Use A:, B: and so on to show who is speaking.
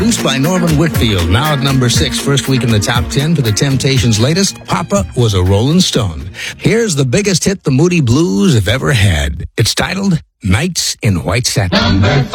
A: produced by Norman Whitfield, now at number 6, first week in the top 10 for the Temptations' latest, Papa Was a Rolling Stone. Here's the biggest hit the Moody Blues have ever had. It's titled Nights in White Satin.
B: Number 5.